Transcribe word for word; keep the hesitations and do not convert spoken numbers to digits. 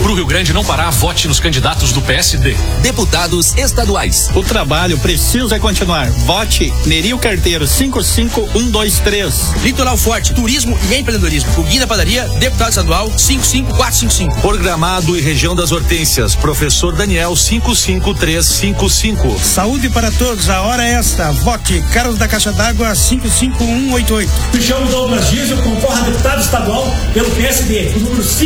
Pro Rio Grande não parar, vote nos candidatos do P S D. Deputados estaduais. O trabalho precisa continuar. Vote Nerio Carteiro cinco cinco um dois três. Litoral Forte, turismo e empreendedorismo. O Guia da Padaria, deputado estadual cinco cinco quatro cinco cinco. Por Gramado e região das Hortênsias, professor Daniel cinco cinco três cinco cinco. Saúde para todos, a hora é esta. Vote Carlos da Caixa d'Água cinco cinco um oito oito. Me chamo Douglas Diesel, concorro a deputado estadual pelo P S D, o número cinco.